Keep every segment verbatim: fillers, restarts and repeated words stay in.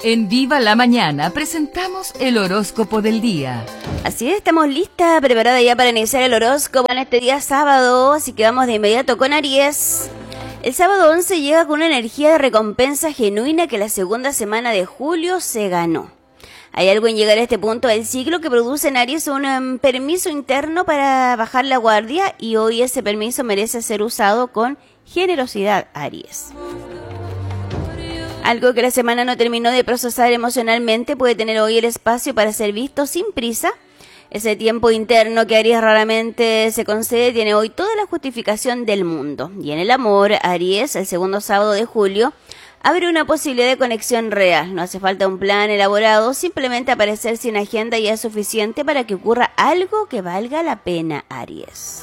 En Viva la Mañana presentamos el horóscopo del día. Así es, estamos listas, preparada ya para iniciar el horóscopo en este día sábado, así que vamos de inmediato con Aries. El sábado once llega con una energía de recompensa genuina que la segunda semana de julio se ganó. Hay algo en llegar a este punto del ciclo que produce en Aries un um, permiso interno para bajar la guardia, y hoy ese permiso merece ser usado con generosidad, Aries. Algo que la semana no terminó de procesar emocionalmente puede tener hoy el espacio para ser visto sin prisa. Ese tiempo interno que Aries raramente se concede tiene hoy toda la justificación del mundo. Y en el amor, Aries, el segundo sábado de julio, abre una posibilidad de conexión real. No hace falta un plan elaborado, simplemente aparecer sin agenda ya es suficiente para que ocurra algo que valga la pena, Aries.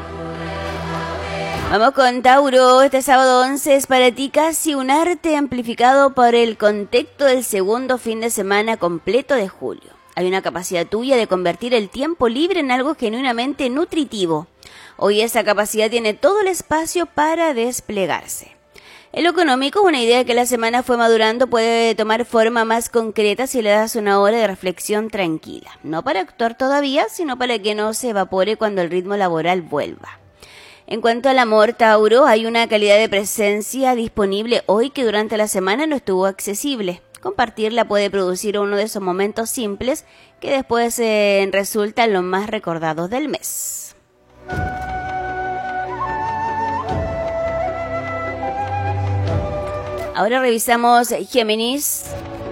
Vamos con Tauro. Este sábado once es para ti casi un arte amplificado por el contexto del segundo fin de semana completo de julio. Hay una capacidad tuya de convertir el tiempo libre en algo genuinamente nutritivo. Hoy esa capacidad tiene todo el espacio para desplegarse. En lo económico, una idea que la semana fue madurando puede tomar forma más concreta si le das una hora de reflexión tranquila. No para actuar todavía, sino para que no se evapore cuando el ritmo laboral vuelva. En cuanto al amor, Tauro, hay una calidad de presencia disponible hoy que durante la semana no estuvo accesible. Compartirla puede producir uno de esos momentos simples que después eh, resultan los más recordados del mes. Ahora revisamos Géminis.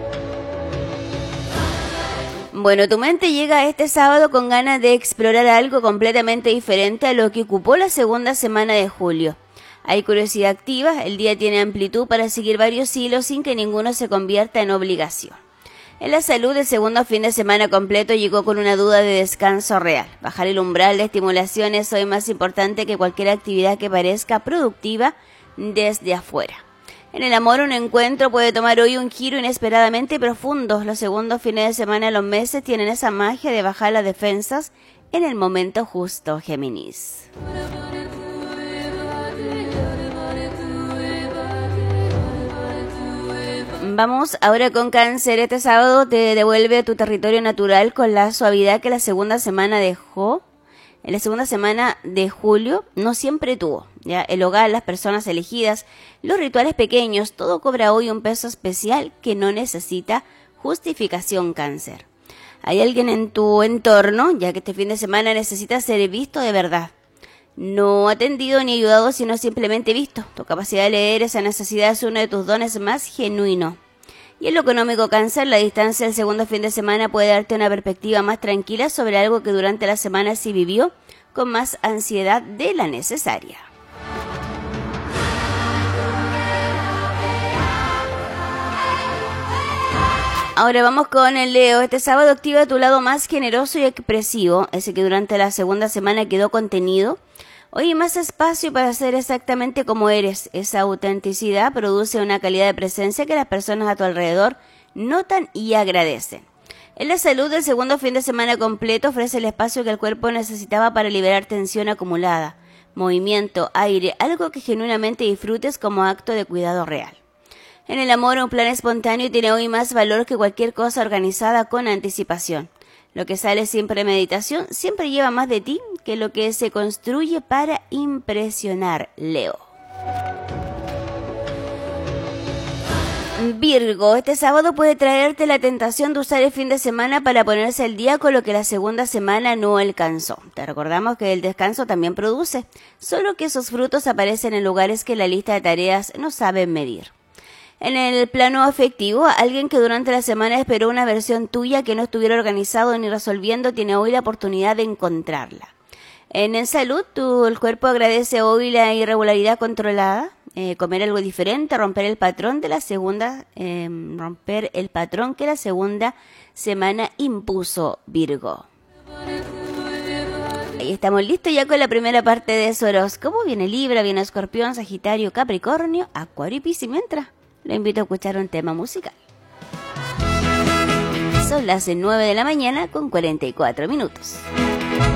Bueno, tu mente llega este sábado con ganas de explorar algo completamente diferente a lo que ocupó la segunda semana de julio. Hay curiosidad activa, el día tiene amplitud para seguir varios hilos sin que ninguno se convierta en obligación. En la salud, el segundo fin de semana completo llegó con una duda de descanso real. Bajar el umbral de estimulación es hoy más importante que cualquier actividad que parezca productiva desde afuera. En el amor, un encuentro puede tomar hoy un giro inesperadamente profundo. Los segundos fines de semana de los meses tienen esa magia de bajar las defensas en el momento justo, Géminis. Vamos ahora con Cáncer. Este sábado te devuelve a tu territorio natural con la suavidad que la segunda semana dejó. En la segunda semana de julio no siempre tuvo. ¿Ya? El hogar, las personas elegidas, los rituales pequeños, todo cobra hoy un peso especial que no necesita justificación, Cáncer. Hay alguien en tu entorno, ya que este fin de semana necesita ser visto de verdad. No atendido ni ayudado, sino simplemente visto. Tu capacidad de leer esa necesidad es uno de tus dones más genuinos. Y en lo económico, Cáncer, la distancia del segundo fin de semana puede darte una perspectiva más tranquila sobre algo que durante la semana sí vivió con más ansiedad de la necesaria. Ahora vamos con el Leo. Este sábado activa tu lado más generoso y expresivo, ese que durante la segunda semana quedó contenido. Hoy hay más espacio para ser exactamente como eres. Esa autenticidad produce una calidad de presencia que las personas a tu alrededor notan y agradecen. En la salud, el segundo fin de semana completo ofrece el espacio que el cuerpo necesitaba para liberar tensión acumulada, movimiento, aire, algo que genuinamente disfrutes como acto de cuidado real. En el amor, un plan espontáneo tiene hoy más valor que cualquier cosa organizada con anticipación. Lo que sale sin premeditación siempre lleva más de ti que lo que se construye para impresionar, Leo. Virgo, este sábado puede traerte la tentación de usar el fin de semana para ponerse al día con lo que la segunda semana no alcanzó. Te recordamos que el descanso también produce, solo que esos frutos aparecen en lugares que la lista de tareas no saben medir. En el plano afectivo, alguien que durante la semana esperó una versión tuya que no estuviera organizado ni resolviendo tiene hoy la oportunidad de encontrarla. En el salud, tu, el cuerpo agradece hoy la irregularidad controlada, eh, comer algo diferente, romper el patrón de la segunda, eh, romper el patrón que la segunda semana impuso, Virgo. Ahí estamos listos ya con la primera parte de su horóscopo. Viene Libra, viene Escorpión, Sagitario, Capricornio, Acuario y Piscis. Mientras, lo invito a escuchar un tema musical. Son las nueve de la mañana con cuarenta y cuatro minutos.